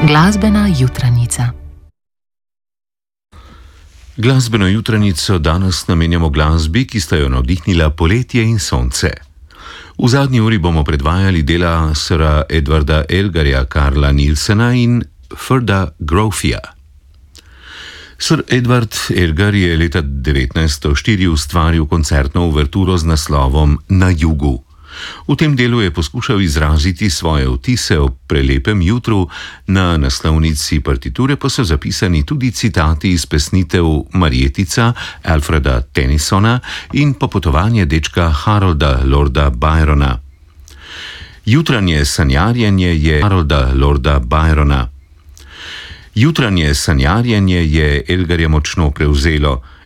Glasbena jutranica. Glasbeno jutranico danes namenjamo glasbi, ki sta jo navdihnila poletje in sonce. V zadnji uri bomo predvajali dela sira Edvarda Elgarja, Carla Nielsena in Ferda Grofija. Sir Edward Elgar je leta 1904 ustvaril koncertno uverturo z naslovom Na jugu. V tem delu je poskušal izraziti svoje vtise o prelepem jutru, na naslovnici partiture pa so zapisani tudi citati iz pesnitev Marjetica Alfreda Tennysona in Popotovanje dečka Harolda Lorda Byrona. Jutranje sanjarjenje je Harolda Lorda Byrona. Jutranje sanjarjenje je Elgarja močno prevzelo.